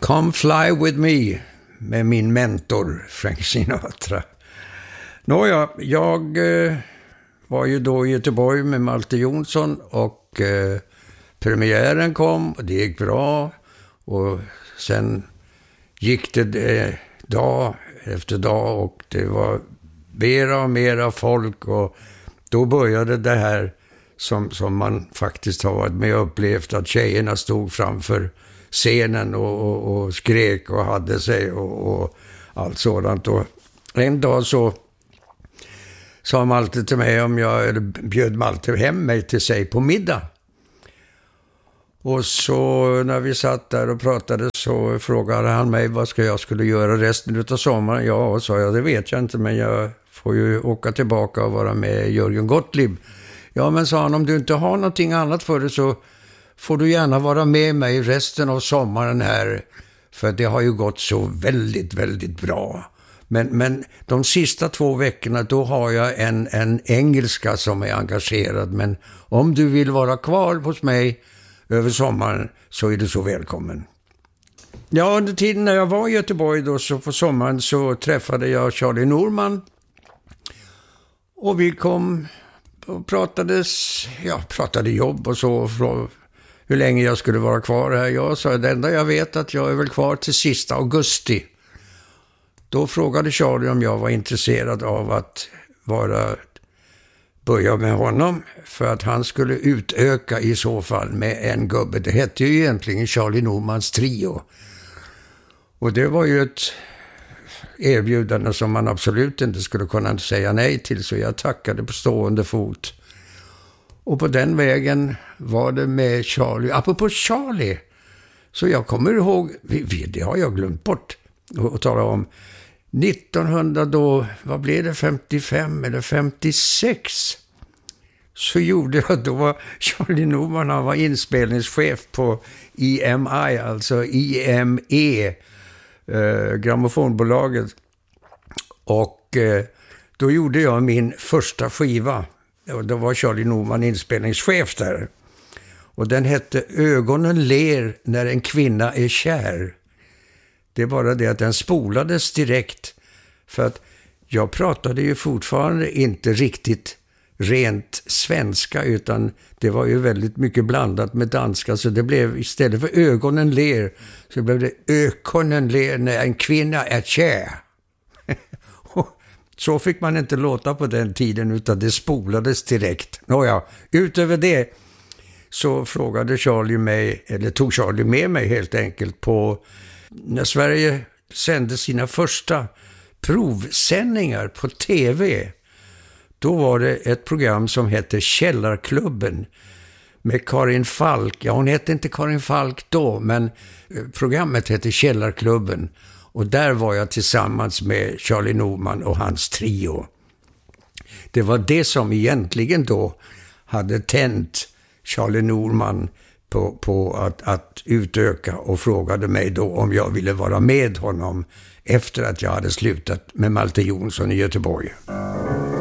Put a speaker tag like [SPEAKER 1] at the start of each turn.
[SPEAKER 1] Come Fly With Me med min mentor Frank Sinatra. Nåja, jag var ju då i Göteborg med Malte Jonsson och premiären kom och det gick bra. Och sen gick det dag efter dag och det var mera och mera folk och då började det här som man faktiskt har varit med och upplevt, att tjejerna stod framför scenen och skrek och hade sig och allt sådant. Och en dag så sa Malte till mig om jag bjöd Malte hem mig till sig på middag. Och så när vi satt där och pratade så frågade han mig vad jag skulle göra resten av sommaren. Ja, sa jag, det vet jag inte, men jag får ju åka tillbaka och vara med Jörgen Gottlieb. Ja, men sa han, om du inte har någonting annat för det så får du gärna vara med mig resten av sommaren här. För det har ju gått så väldigt, väldigt bra. Men de sista 2 veckorna då har jag en engelska som är engagerad. Men om du vill vara kvar hos mig över sommaren så är du så välkommen. Ja, under tiden när jag var i Göteborg då så på sommaren så träffade jag Charlie Norman. Och vi kom och pratade jobb och så, hur länge jag skulle vara kvar här. Jag sa, det enda jag vet att jag är väl kvar till sista augusti. Då frågade Charlie om jag var intresserad av att börja med honom för att han skulle utöka i så fall med en gubbe. Det hette ju egentligen Charlie Normans trio. Och det var ju ett erbjudande som man absolut inte skulle kunna säga nej till, så jag tackade på stående fot. Och på den vägen var det med Charlie. Apropå Charlie, så jag kommer ihåg, det har jag glömt bort att tala om, 1900 då, vad blev det, 55 eller 56, så gjorde jag då Charlie Norman, han var inspelningschef på EMI, alltså IME, grammofonbolaget. Och då gjorde jag min första skiva. Och då var Charlie Norman inspelningschef där. Och den hette Ögonen ler när en kvinna är kär. Det är bara det att den spolades direkt. För att jag pratade ju fortfarande inte riktigt rent svenska, utan det var ju väldigt mycket blandat med danska. Så det blev, istället för ögonen ler, så blev det ögonen ler när en kvinna är kär. Så fick man inte låta på den tiden, utan det spolades direkt. Nåja, utöver det så frågade Charlie mig, eller tog Charlie med mig helt enkelt på, när Sverige sände sina första provsändningar på tv. Då var det ett program som hette Källarklubben med Karin Falk. Ja, hon hette inte Karin Falk då, men programmet hette Källarklubben. Och där var jag tillsammans med Charlie Norman och hans trio. Det var det som egentligen då hade tänt Charlie Norman på att utöka, och frågade mig då om jag ville vara med honom efter att jag hade slutat med Malte Jonsson i Göteborg.